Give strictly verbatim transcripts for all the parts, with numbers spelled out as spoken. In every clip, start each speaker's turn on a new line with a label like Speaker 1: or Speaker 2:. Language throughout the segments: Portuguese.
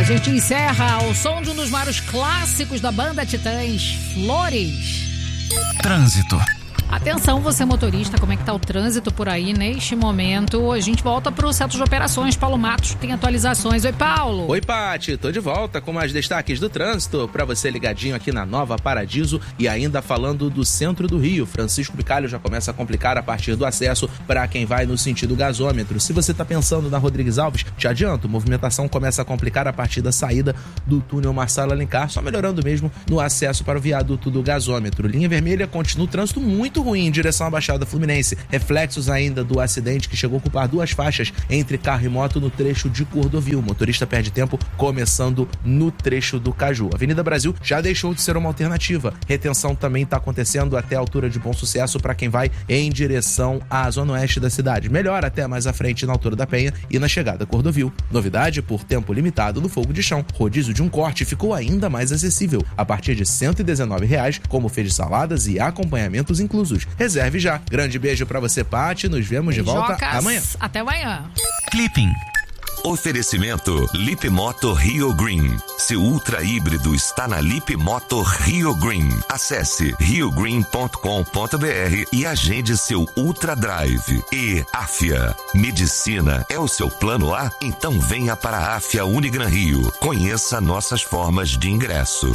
Speaker 1: gente encerra ao som de um dos maiores clássicos da banda Titãs, Flores.
Speaker 2: Trânsito.
Speaker 1: Atenção, você motorista, como é que tá o trânsito por aí neste momento? A gente volta para o Centro de Operações. Paulo Matos tem atualizações. Oi, Paulo.
Speaker 3: Oi, Pati. Tô de volta com mais destaques do trânsito para você ligadinho aqui na Nova Paradiso e ainda falando do centro do Rio. Francisco Bicalho já começa a complicar a partir do acesso para quem vai no sentido gasômetro. Se você tá pensando na Rodrigues Alves, te adianto, movimentação começa a complicar a partir da saída do túnel Marcelo Alencar, só melhorando mesmo no acesso para o viaduto do gasômetro. Linha vermelha, continua o trânsito muito ruim em direção à Baixada Fluminense. Reflexos ainda do acidente que chegou a ocupar duas faixas entre carro e moto no trecho de Cordovil. O motorista perde tempo começando no trecho do Caju. A Avenida Brasil já deixou de ser uma alternativa. Retenção também está acontecendo até a altura de Bom Sucesso para quem vai em direção à zona oeste da cidade. Melhor até mais à frente na altura da Penha e na chegada a Cordovil. Novidade por tempo limitado no fogo de chão. Rodízio de um corte ficou ainda mais acessível, a partir de cento e dezenove reais, como fez de saladas e acompanhamentos inclusos. Reserve já. Grande beijo pra você, Pati. Nos vemos de volta
Speaker 1: Jocas,
Speaker 3: amanhã.
Speaker 1: Até amanhã.
Speaker 2: Clipping.
Speaker 4: Oferecimento Lip Moto Rio Green. Seu ultra híbrido está na Lip Moto Rio Green. Acesse rio green ponto com ponto b r e agende seu Ultra Drive. E Afia. Medicina é o seu plano A? Então venha para a Afia Unigran Rio. Conheça nossas formas de ingresso.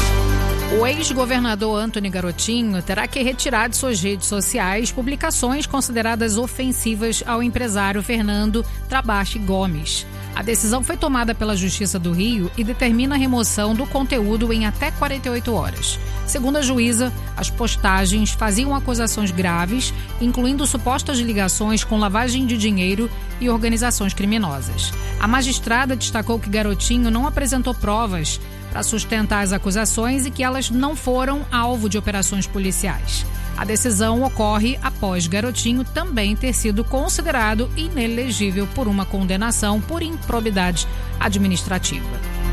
Speaker 1: O ex-governador Antony Garotinho terá que retirar de suas redes sociais publicações consideradas ofensivas ao empresário Fernando Trabache Gomes. A decisão foi tomada pela Justiça do Rio e determina a remoção do conteúdo em até quarenta e oito horas. Segundo a juíza, as postagens faziam acusações graves, incluindo supostas ligações com lavagem de dinheiro e organizações criminosas. A magistrada destacou que Garotinho não apresentou provas para sustentar as acusações e que elas não foram alvo de operações policiais. A decisão ocorre após Garotinho também ter sido considerado inelegível por uma condenação por improbidade administrativa.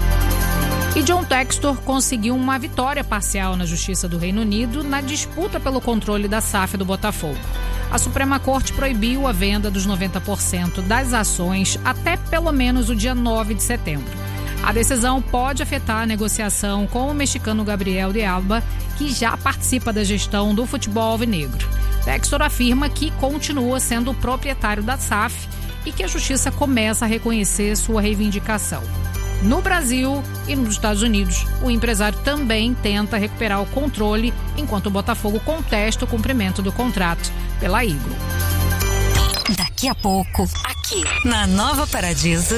Speaker 1: E John Textor conseguiu uma vitória parcial na Justiça do Reino Unido na disputa pelo controle da S A F do Botafogo. A Suprema Corte proibiu a venda dos noventa por cento das ações até pelo menos o dia nove de setembro. A decisão pode afetar a negociação com o mexicano Gabriel de Alba, que já participa da gestão do futebol alvinegro. Textor afirma que continua sendo o proprietário da S A F e que a justiça começa a reconhecer sua reivindicação. No Brasil e nos Estados Unidos, o empresário também tenta recuperar o controle, enquanto o Botafogo contesta o cumprimento do contrato pela Igro.
Speaker 5: Daqui a pouco, aqui na Nova Paradiso.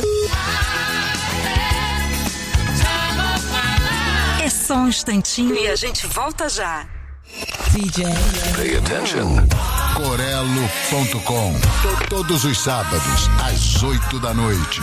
Speaker 5: É só um instantinho e a gente volta já.
Speaker 6: D J.
Speaker 4: Pay attention.
Speaker 7: Corelo ponto com. Todos os sábados, às oito da noite.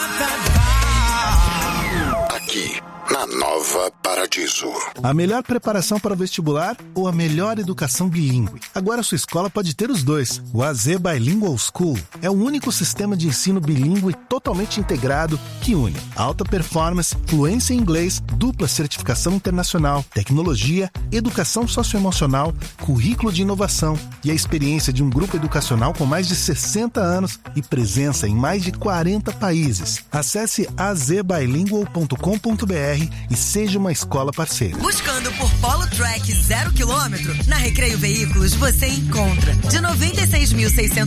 Speaker 7: Aqui, na Nova Paradiso.
Speaker 8: A melhor preparação para o vestibular ou a melhor educação bilíngue? Agora sua escola pode ter os dois. O A Z Bilingual School é o único sistema de ensino bilíngue totalmente integrado que une alta performance, fluência em inglês, dupla certificação internacional, tecnologia, educação socioemocional, currículo de inovação e a experiência de um grupo educacional com mais de sessenta anos e presença em mais de quarenta países. Acesse a z bilingual ponto com ponto b r e seja uma escola parceira.
Speaker 6: Buscando por Polo Track zero quilômetro? Na Recreio Veículos você encontra de noventa e seis mil seiscentos